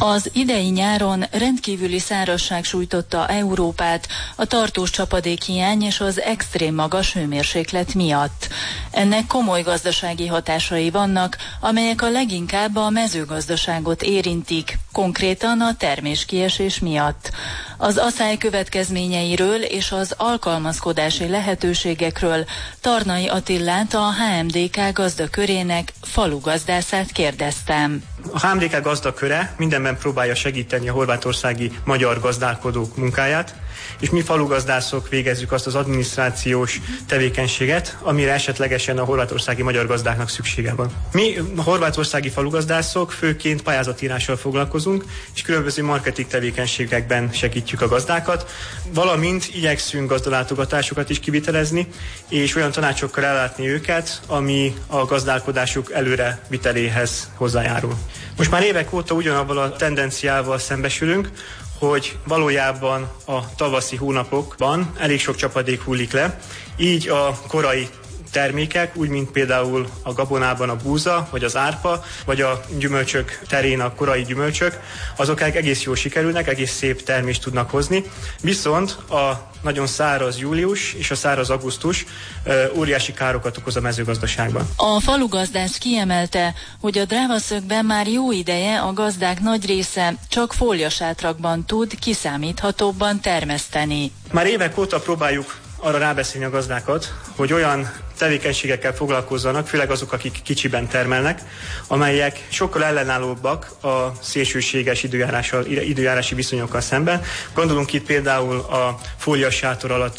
Az idei nyáron rendkívüli szárazság sújtotta Európát a tartós csapadékhiány és az extrém magas hőmérséklet miatt. Ennek komoly gazdasági hatásai vannak, amelyek a leginkább a mezőgazdaságot érintik, konkrétan a terméskiesés miatt. Az aszály következményeiről és az alkalmazkodási lehetőségekről Tarnay Attillát, a HMDK gazdakörének falugazdászát kérdeztem. A HMDK gazdaköre mindenben próbálja segíteni a horvátországi magyar gazdálkodók munkáját, és mi falugazdászok végezzük azt az adminisztrációs tevékenységet, amire esetlegesen a horvátországi magyar gazdáknak szüksége van. Mi a horvátországi falugazdászok főként pályázatírással foglalkozunk, és különböző marketing tevékenységekben segítjük a gazdákat, valamint igyekszünk gazdalátogatásokat is kivitelezni, és olyan tanácsokkal ellátni őket, ami a gazdálkodásuk előreviteléhez hozzájárul. Most már évek óta ugyanabban a tendenciával szembesülünk, hogy valójában a tavaszi hónapokban elég sok csapadék hullik le, így a korai termékek, úgy mint például a gabonában a búza, vagy az árpa, vagy a gyümölcsök terén a korai gyümölcsök, azok egész jól sikerülnek, egész szép termést tudnak hozni, viszont a nagyon száraz július és a száraz augusztus óriási károkat okoz a mezőgazdaságban. A falugazdász kiemelte, hogy a Drávaszögben már jó ideje a gazdák nagy része csak fóliasátrakban tud kiszámíthatóbban termeszteni. Már évek óta próbáljuk arra rábeszélni a gazdákat, hogy olyan tevékenységekkel foglalkozzanak, főleg azok, akik kicsiben termelnek, amelyek sokkal ellenállóbbak a szélsőséges időjárási viszonyokkal szemben. Gondolunk itt például a fóliasátor alatt